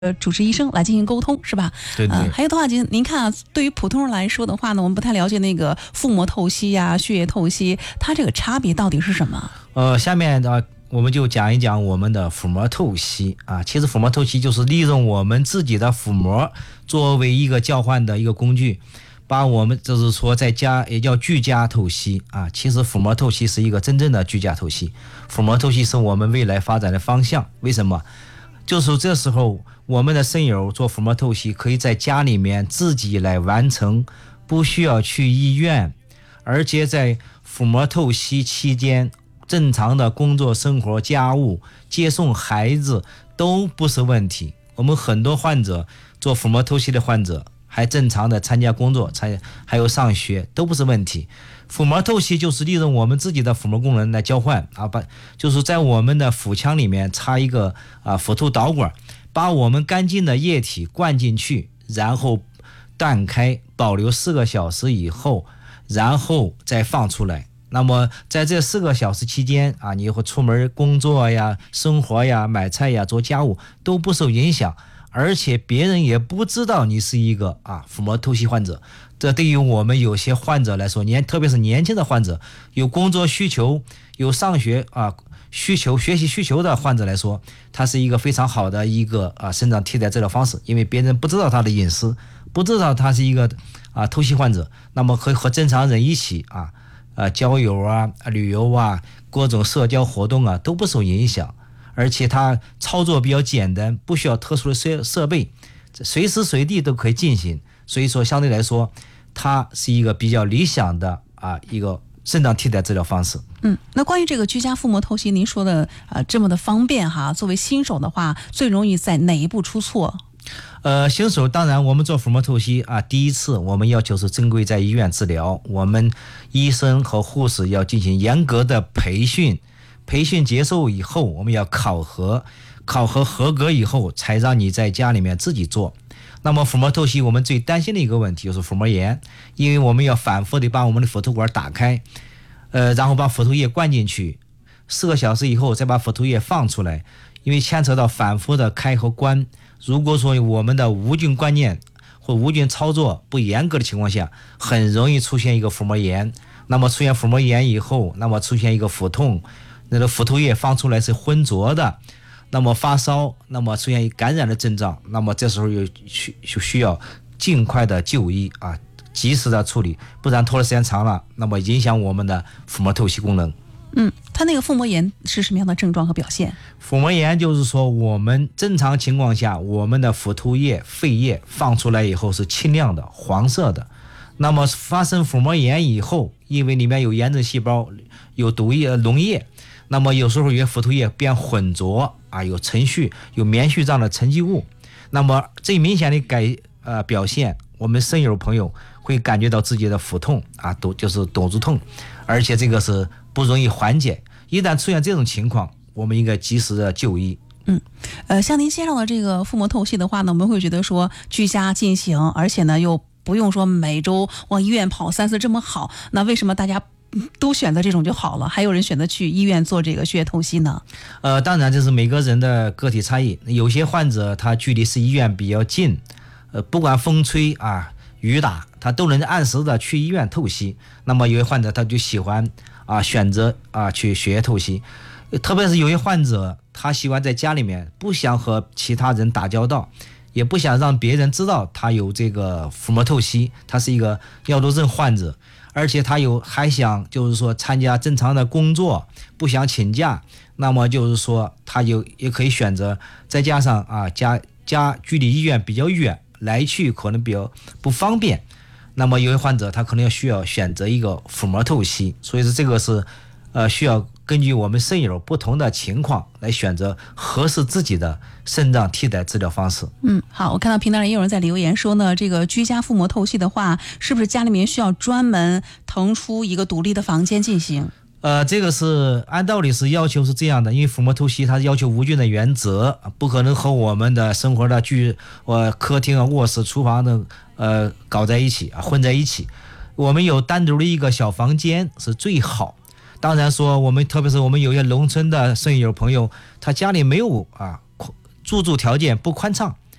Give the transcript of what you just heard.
主治医生来进行沟通，是吧？ 对对。 还有的话，您看啊，对于普通人来说的话呢，我们不太了解那个腹膜透析呀、血液透析，它这个差别到底是什么？ 下面我们就讲一讲我们的腹膜透析啊。其实腹膜透析就是利用我们自己的腹膜作为一个交换的一个工具，把我们就是说在家也叫居家透析啊。其实腹膜透析是一个真正的居家透析，腹膜透析是我们未来发展的方向。为什么？就是这时候我们的肾友做腹膜透析可以在家里面自己来完成，不需要去医院，而且在腹膜透析期间正常的工作生活家务接送孩子都不是问题。我们很多患者做腹膜透析的患者还正常的参加工作还有上学都不是问题。腹膜透析就是利用我们自己的腹膜功能来交换啊，就是在我们的腹腔里面插一个腹透导管，把我们干净的液体灌进去，然后断开，保留4个小时以后，然后再放出来。那么在这4个小时期间啊，你会出门工作呀、生活呀、买菜呀、做家务都不受影响，而且别人也不知道你是一个腹膜透析患者。这对于我们有些患者来说，特别是年轻的患者，有工作需求、有上学需求、学习需求的患者来说，它是一个非常好的一个肾脏替代治疗方式。因为别人不知道他的隐私，不知道他是一个透析患者，那么可以和正常人一起交友旅游各种社交活动都不受影响，而且它操作比较简单，不需要特殊的设备，随时随地都可以进行。所以说相对来说它是一个比较理想的一个肾脏替代治疗方式。 那关于这个居家腹膜透析，您说的这么的方便哈，作为新手的话，最容易在哪一步出错？ 新手当然我们做腹膜透析第一次我们要求是正规在医院治疗，我们医生和护士要进行严格的培训结束以后，我们要考核合格以后才让你在家里面自己做。那么腹膜透析我们最担心的一个问题就是腹膜炎，因为我们要反复的把我们的腹透管打开，然后把腹透液灌进去，4个小时以后再把腹透液放出来，因为牵扯到反复的开和关。如果说我们的无菌观念或无菌操作不严格的情况下，很容易出现一个腹膜炎。那么出现腹膜炎以后，那么出现一个腹痛，那个腹透液放出来是浑浊的，那么发烧，那么出现感染的症状，那么这时候就需要尽快的就医及时的处理，不然拖的时间长了，那么影响我们的腹膜透析功能。 它那个腹膜炎是什么样的症状和表现？ 腹膜炎就是说我们正常情况下，我们的腹透液、肺液放出来以后是清亮的、黄色的。那么发生腹膜炎以后，因为里面有炎症细胞、有毒液、脓液，那么有时候有腹透液变浑浊有程序、有棉絮状的沉积物。那么最明显的表现，我们肾友朋友会感觉到自己的腹痛就是肚子痛，而且这个是不容易缓解。一旦出现这种情况，我们应该及时的就医。 像您介绍的这个腹膜透析的话呢，我们会觉得说居家进行，而且呢又不用说每周往医院跑3次这么好，那为什么大家都选择这种就好了，还有人选择去医院做这个血液透析呢？ 当然这是每个人的个体差异，有些患者他距离是医院比较近，不管风吹雨打，他都能按时的去医院透析。那么有些患者他就喜欢选择去血液透析，特别是有些患者他喜欢在家里面，不想和其他人打交道，也不想让别人知道他有这个腹膜透析，他是一个尿毒症患者，而且他还想就是说参加正常的工作，不想请假。那么就是说他也可以选择，再加上家距离医院比较远，来去可能比较不方便，那么有些患者他可能需要选择一个腹膜透析。所以说这个是需要根据我们肾友不同的情况来选择合适自己的肾脏替代治疗方式。 好，我看到平台上也有人在留言说呢，这个居家腹膜透析的话，是不是家里面需要专门腾出一个独立的房间进行？ 这个是按道理是要求是这样的，因为腹膜透析它要求无菌的原则，不可能和我们的生活的客厅卧室、厨房的搞在一起混在一起。我们有单独的一个小房间是最好。当然说特别是我们有些农村的肾友朋友，他家里没有住条件不宽敞，